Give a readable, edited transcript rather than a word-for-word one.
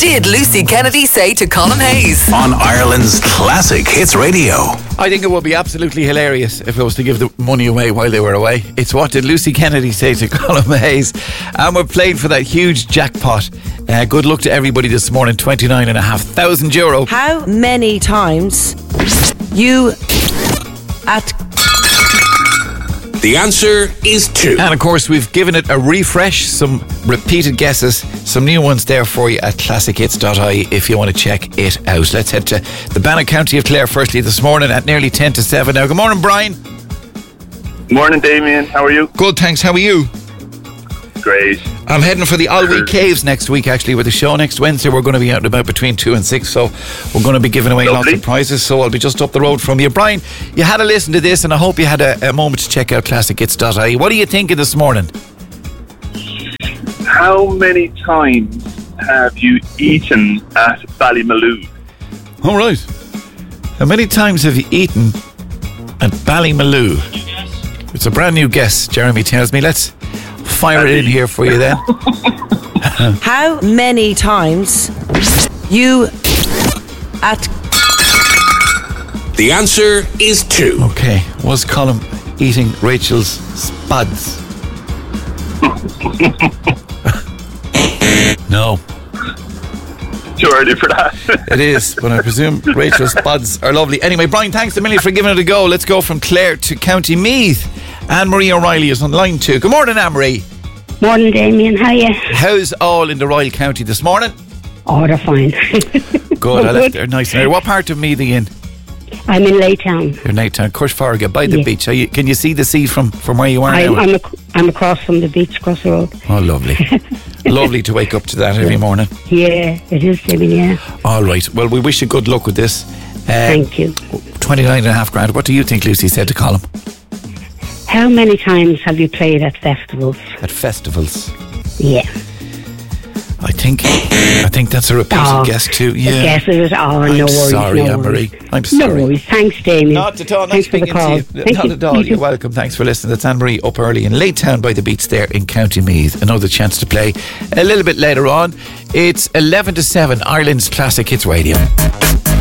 did Lucy Kennedy say to Colin Hayes? On Ireland's Classic Hits Radio. I think it would be absolutely hilarious if it was to give the money away while they were away. It's what did Lucy Kennedy say to Colin Hayes? And we're playing for that huge jackpot. Good luck to everybody this morning. €29,500. How many times you at... The answer is 2. And of course, we've given it a refresh, some repeated guesses, some new ones there for you at classichits.ie if you want to check it out. Let's head to the Bannock County of Clare firstly this morning at nearly 10 to 7 now. Good morning, Brian. Morning, Damien. How are you? Good, thanks. How are you? Great. I'm heading for the Alwee Caves next week, actually, with the show next Wednesday. We're going to be out and about between 2 and 6, so we're going to be giving away lots of prizes, so I'll be just up the road from you. Brian, you had a listen to this, and I hope you had a moment to check out classichits.ie. What are you thinking this morning? How many times have you eaten at Ballymaloe? All right. How many times have you eaten at Ballymaloe? It's a brand new guess, Jeremy tells me. Let's fire it in here for you then. How many times you at... The answer is 2. Okay. Was Colin eating Rachel's spuds? No. Too early for that. It is, but I presume Rachel's spuds are lovely. Anyway, Brian, thanks a million for giving it a go. Let's go from Clare to County Meath. Anne-Marie O'Reilly is on line 2. Good morning, Anne-Marie. Morning, Damien. How are you? How's all in the Royal County this morning? Oh, they're fine. Good, I left there nice and early. What part of Meath are you in? I'm in Laytown. You're in Laytown, Cushfarga, by the beach. Can you see the sea from where you are now? I'm across from the beach, across the road. Oh, lovely. Lovely to wake up to that every morning. Yeah, it is, Damien, yeah. All right. Well, we wish you good luck with this. Thank you. 29,500. What do you think Lucy said to Colin? How many times have you played at festivals? At festivals? Yeah. I think that's a repeated guess too. Yeah. Guess it is. Oh, no worries. Sorry, Anne-Marie. I'm sorry. No worries. Thanks, Damien. Not at all. Nice speaking to you. Not at all. You're welcome. Thanks for listening. That's Anne-Marie up early in Laytown by the beach there in County Meath. Another chance to play a little bit later on. It's 11 to 7, Ireland's Classic Hits Radio.